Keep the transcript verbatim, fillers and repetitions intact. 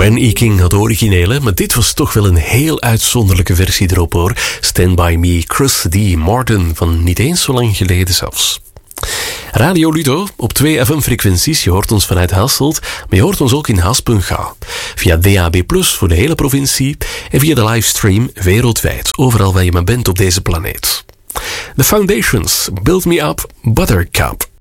Ben E. King had de originele, maar dit was toch wel een heel uitzonderlijke versie erop hoor. Stand By Me, Chris D. Martin, van niet eens zo lang geleden zelfs. Radio Ludo op twee F M-frequenties. Je hoort ons vanuit Hasselt, maar je hoort ons ook in Haas.ga. Via D A B plus, voor de hele provincie en via de livestream wereldwijd, overal waar je maar bent op deze planeet. The Foundations, Build Me Up, Buttercup.